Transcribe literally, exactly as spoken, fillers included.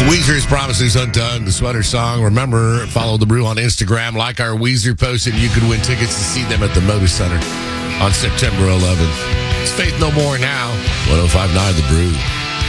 Weezer's Promises Undone, the Sweater Song. Remember, follow The Brew on Instagram, like our Weezer post, and you could win tickets to see them at the Motor Center on September eleventh. It's Faith No More now. ten fifty-nine The Brew.